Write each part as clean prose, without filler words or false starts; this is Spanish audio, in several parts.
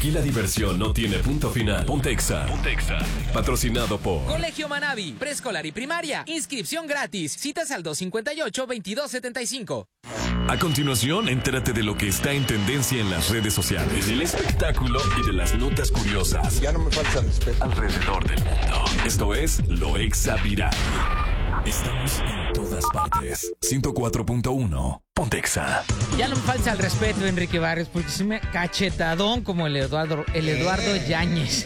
Aquí la diversión no tiene punto final. Ponte Exa. Patrocinado por Colegio Manavi, preescolar y primaria. Inscripción gratis. Citas al 258-2275. A continuación, entérate de lo que está en tendencia en las redes sociales, del espectáculo y de las notas curiosas. Ya no me falta respeto. Alrededor del mundo. Esto es Lo Exa Viral. Estamos en todas partes. 104.1. Ponte Exa. Ya no me falta el respeto, Enrique Barrios, porque soy me cachetadón como el Eduardo Yáñez.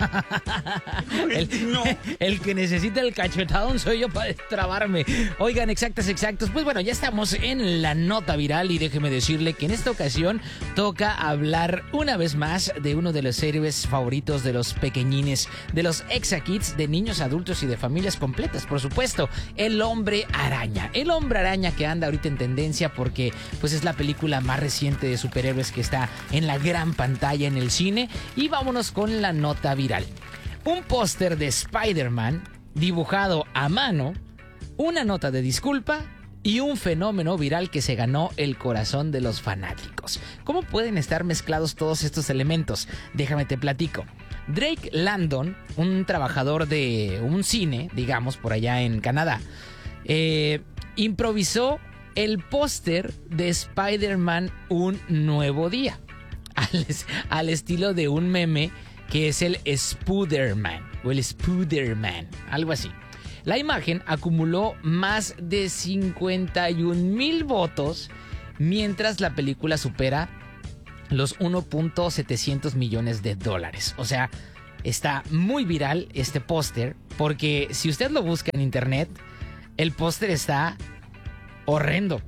El que necesita el cachetadón soy yo para destrabarme. Oigan, exactos. Pues bueno, ya estamos en la nota viral y déjeme decirle que en esta ocasión toca hablar una vez más de uno de los héroes favoritos de los pequeñines, de los Exa Kids, de niños, adultos y de familias completas, por supuesto, el Hombre Araña. El Hombre Araña que anda ahorita en tendencia porque pues es la película más reciente de superhéroes que está en la gran pantalla en el cine. Y vámonos con la nota viral. Un póster de Spider-Man dibujado a mano, una nota de disculpa y un fenómeno viral que se ganó el corazón de los fanáticos. ¿Cómo pueden estar mezclados todos estos elementos? Déjame te platico. Drake Landon, un trabajador de un cine, digamos, por allá en Canadá, improvisó el póster de Spider-Man Un Nuevo Día, al estilo de un meme que es el Spooderman o el Spooderman, algo así. La imagen acumuló más de 51,000 votos, mientras la película supera los 1.700 millones de dólares. O sea, está muy viral este póster, porque si usted lo busca en internet, el póster está horrendo.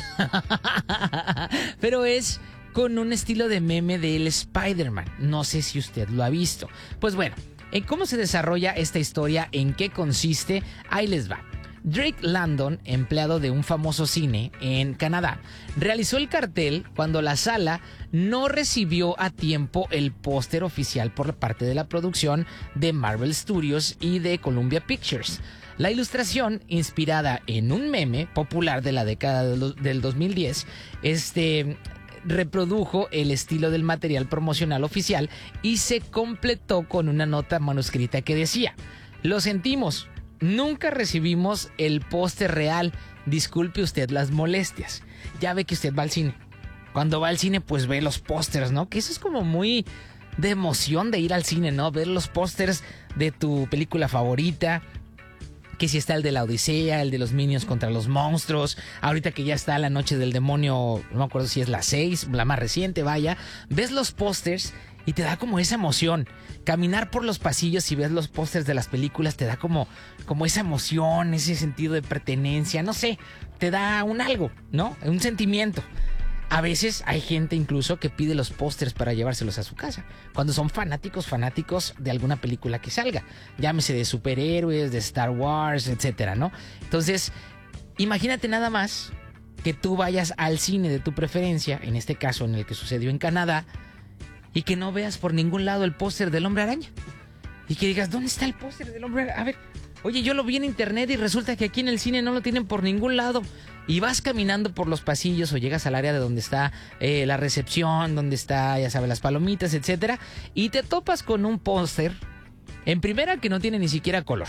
Pero es con un estilo de meme del Spider-Man. No sé si usted lo ha visto. Pues bueno, ¿en cómo se desarrolla esta historia? ¿En qué consiste? Ahí les va. Drake Landon, empleado de un famoso cine en Canadá, realizó el cartel cuando la sala no recibió a tiempo el póster oficial por parte de la producción de Marvel Studios y de Columbia Pictures. La ilustración, inspirada en un meme popular de la década del 2010, reprodujo el estilo del material promocional oficial y se completó con una nota manuscrita que decía: "Lo sentimos, nunca recibimos el póster real, disculpe usted las molestias". Ya ve que usted va al cine. Cuando va al cine, pues ve los pósters, ¿no? Que eso es como muy de emoción de ir al cine, ¿no? Ver los pósters de tu película favorita. Que si está el de la Odisea, el de los Minions contra los monstruos, ahorita que ya está La Noche del Demonio, no me acuerdo si es la 6, la más reciente, vaya, ves los pósters y te da como esa emoción. Caminar por los pasillos y ves los pósters de las películas te da como esa emoción, ese sentido de pertenencia, no sé, te da un algo, ¿no? Un sentimiento. A veces hay gente incluso que pide los pósters para llevárselos a su casa, cuando son fanáticos de alguna película que salga, llámese de superhéroes, de Star Wars, etcétera, ¿no? Entonces, imagínate nada más que tú vayas al cine de tu preferencia, en este caso en el que sucedió en Canadá, y que no veas por ningún lado el póster del Hombre Araña. Y que digas, ¿dónde está el póster del Hombre Araña? A ver, oye, yo lo vi en internet y resulta que aquí en el cine no lo tienen por ningún lado. Y vas caminando por los pasillos o llegas al área de donde está la recepción, donde está, ya sabes, las palomitas, etcétera, y te topas con un póster, en primera, que no tiene ni siquiera color.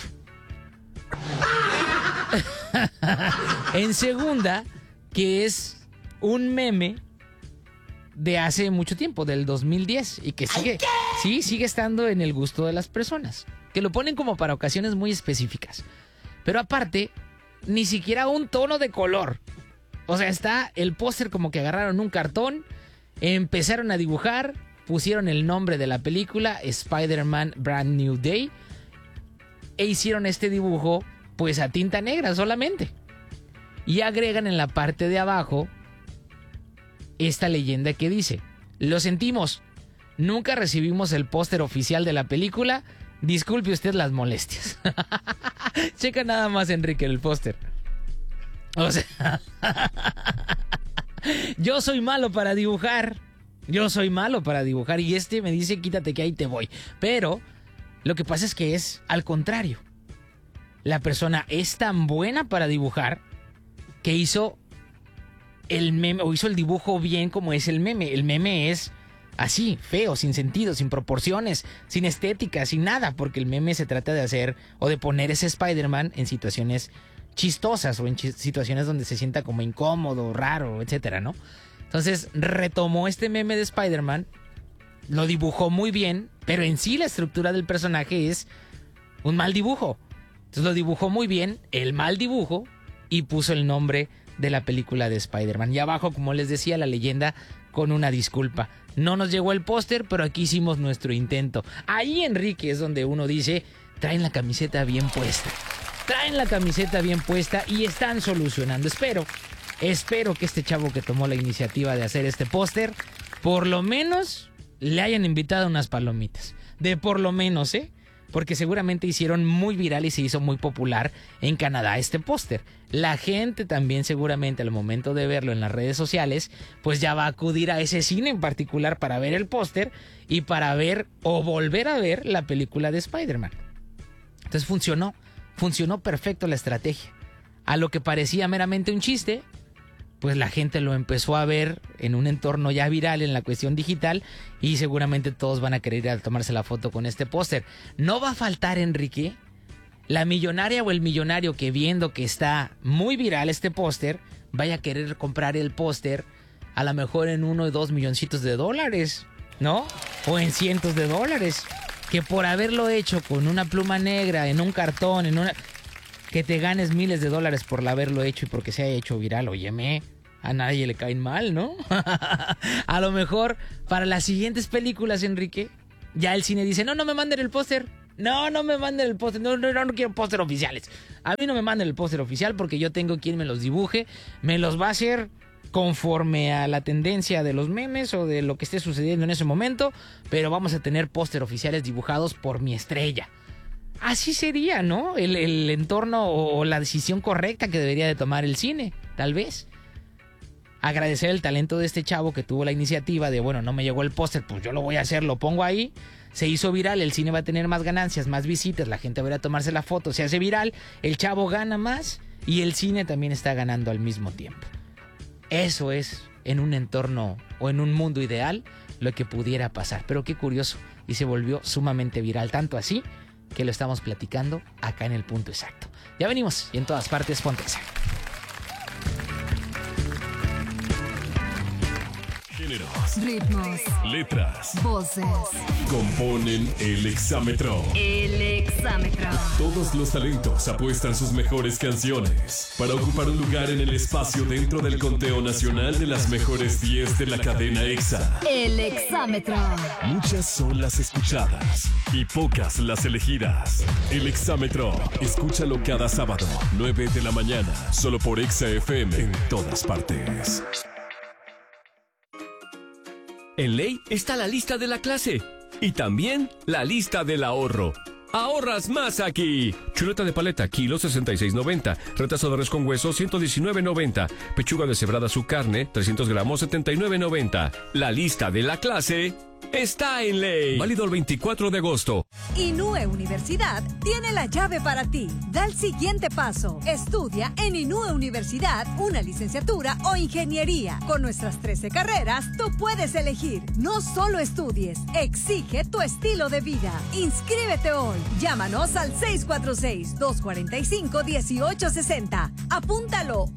En segunda, que es un meme de hace mucho tiempo, del 2010, y que sigue estando en el gusto de las personas, que lo ponen como para ocasiones muy específicas. Pero aparte, ni siquiera un tono de color. O sea, está el póster como que agarraron un cartón, empezaron a dibujar, pusieron el nombre de la película, Spider-Man Brand New Day, e hicieron este dibujo pues a tinta negra solamente. Y agregan en la parte de abajo esta leyenda que dice: "Lo sentimos, nunca recibimos el póster oficial de la película, disculpe usted las molestias". Checa nada más, Enrique, el póster. O sea, yo soy malo para dibujar. Y me dice, quítate que ahí te voy. Pero lo que pasa es que es al contrario. La persona es tan buena para dibujar que hizo el meme, o hizo el dibujo bien como es el meme. El meme es así, feo, sin sentido, sin proporciones, sin estética, sin nada, porque el meme se trata de hacer o de poner ese Spider-Man en situaciones chistosas o en situaciones donde se sienta como incómodo, raro, etcétera, ¿no? Entonces retomó este meme de Spider-Man, lo dibujó muy bien, pero en sí la estructura del personaje es un mal dibujo. Entonces lo dibujó muy bien, el mal dibujo, y puso el nombre de la película de Spider-Man. Y abajo, como les decía, la leyenda con una disculpa. No nos llegó el póster, pero aquí hicimos nuestro intento. Ahí, Enrique, es donde uno dice, traen la camiseta bien puesta. Traen la camiseta bien puesta y están solucionando. Espero que este chavo que tomó la iniciativa de hacer este póster, por lo menos le hayan invitado unas palomitas. De por lo menos, porque seguramente hicieron muy viral y se hizo muy popular en Canadá este póster. La gente también seguramente al momento de verlo en las redes sociales, pues ya va a acudir a ese cine en particular para ver el póster y para ver o volver a ver la película de Spider-Man. Entonces funcionó perfecto la estrategia. A lo que parecía meramente un chiste, pues la gente lo empezó a ver en un entorno ya viral en la cuestión digital y seguramente todos van a querer ir a tomarse la foto con este póster. No va a faltar, Enrique, la millonaria o el millonario que viendo que está muy viral este póster, vaya a querer comprar el póster a lo mejor en $1 o $2 milloncitos de dólares, ¿no? O en cientos de dólares. Que por haberlo hecho con una pluma negra, en un cartón, que te ganes miles de dólares por haberlo hecho y porque se haya hecho viral, óyeme, a nadie le caen mal, ¿no? A lo mejor para las siguientes películas, Enrique, ya el cine dice, no me manden el póster. No me manden el póster. No quiero póster oficiales. A mí no me manden el póster oficial porque yo tengo quien me los dibuje. Me los va a hacer conforme a la tendencia de los memes o de lo que esté sucediendo en ese momento, pero vamos a tener póster oficiales dibujados por mi estrella. Así sería, ¿no? El entorno o la decisión correcta que debería de tomar el cine, tal vez. Agradecer el talento de este chavo que tuvo la iniciativa de, bueno, no me llegó el póster, pues yo lo voy a hacer, lo pongo ahí. Se hizo viral, el cine va a tener más ganancias, más visitas, la gente va a ir a tomarse la foto, se hace viral, el chavo gana más y el cine también está ganando al mismo tiempo. Eso es, en un entorno o en un mundo ideal, lo que pudiera pasar. Pero qué curioso, y se volvió sumamente viral, tanto así que lo estamos platicando acá en el punto exacto. Ya venimos y en todas partes Ponte Exa. Géneros, ritmos, letras, voces. componen el exámetro. El exámetro. Todos los talentos apuestan sus mejores canciones para ocupar un lugar en el espacio dentro del conteo nacional de las mejores 10 de la cadena EXA. El exámetro. Muchas son las escuchadas y pocas las elegidas. El exámetro, escúchalo cada sábado, 9 de la mañana, solo por EXA FM en todas partes. En Ley está la lista de la clase y también la lista del ahorro. ¡Ahorras más aquí! Chuleta de paleta, kilo 66.90. Retazo de res con hueso, 119.90. Pechuga deshebrada su carne, 300 gramos, 79.90. La lista de la clase está en Ley. Válido el 24 de agosto. Inúe Universidad tiene la llave para ti. Da el siguiente paso. Estudia en Inúe Universidad una licenciatura o ingeniería. Con nuestras 13 carreras, tú puedes elegir. No solo estudies, exige tu estilo de vida. Inscríbete hoy. Llámanos al 646-245-1860. Apúntalo,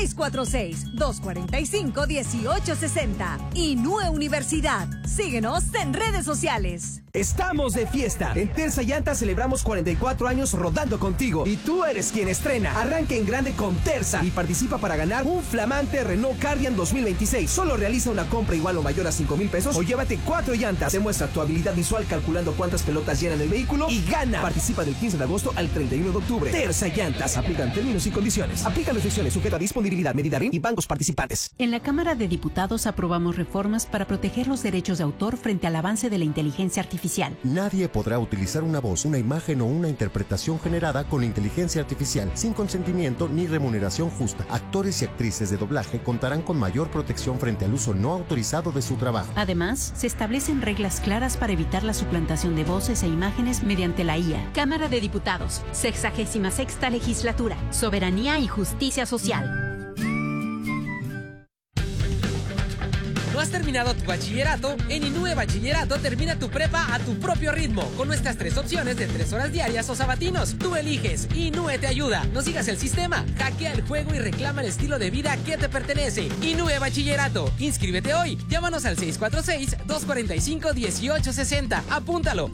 646-245-1860. Inúe Universidad. Síguenos en redes sociales. Estamos de fiesta. En Terza Llanta celebramos 44 años rodando contigo y tú eres quien estrena. Arranca en grande con Terza y participa para ganar un flamante Renault Cardian 2026. Solo realiza una compra igual o mayor a 5,000 pesos o llévate 4 llantas. Demuestra tu habilidad visual calculando cuántas pelotas llenan el vehículo y gana. Participa del 15 de agosto al 31 de octubre. Terza Llantas. Aplican términos y condiciones. Aplican restricciones sujeta a disponibilidad, medida RIN y bancos participantes. En la Cámara de Diputados aprobamos reformas para proteger los derechos de autor frente al avance de la inteligencia artificial. Nadie podrá utilizar una voz, una imagen o una interpretación generada con inteligencia artificial sin consentimiento ni remuneración justa. Actores y actrices de doblaje contarán con mayor protección frente al uso no autorizado de su trabajo. Además, se establecen reglas claras para evitar la suplantación de voces e imágenes mediante la IA. Cámara de Diputados, 66ª Legislatura, Soberanía y Justicia Social. ¿No has terminado Terminado tu bachillerato, en Inúe Bachillerato termina tu prepa a tu propio ritmo, con nuestras 3 opciones de 3 horas diarias o sabatinos. Tú eliges, Inúe te ayuda. No sigas el sistema, hackea el juego y reclama el estilo de vida que te pertenece. Inúe Bachillerato, inscríbete hoy. Llámanos al 646-245-1860. Apúntalo,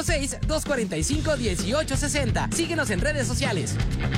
646-245-1860. Síguenos en redes sociales.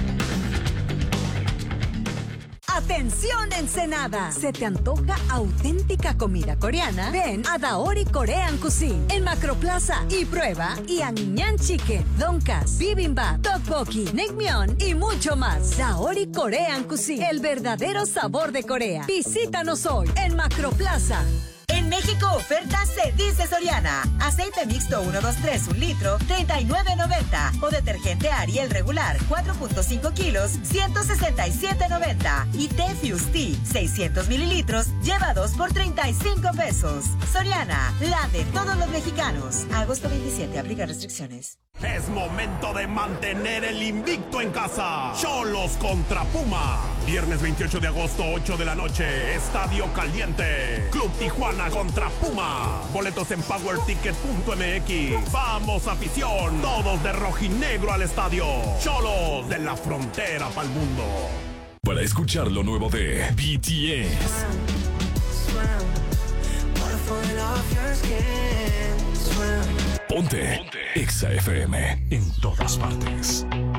¡Atención, Ensenada! ¿Se te antoja auténtica comida coreana? Ven a Daori Korean Cuisine en Macroplaza y prueba Yangñan Chicken, Donkas, Bibimbap, Tteokbokki, Naengmyeon y mucho más. Daori Korean Cuisine, el verdadero sabor de Corea. Visítanos hoy en Macroplaza. En México, oferta se dice Soriana. Aceite mixto 123 un litro, $39.90. O detergente Ariel regular, 4.5 kilos, $167.90. Y té Fusti, 600 mililitros, lleva 2 por $35. Soriana, la de todos los mexicanos. Agosto 27, aplica restricciones. Es momento de mantener el invicto en casa. Xolos contra Puma. Viernes 28 de agosto, 8 de la noche. Estadio Caliente. Club Tijuana contra Puma. Boletos en powerticket.mx. Vamos, afición. Todos de rojinegro al estadio. Xolos de la frontera pa'l mundo. Para escuchar lo nuevo de BTS. Ponte Exa FM en todas partes.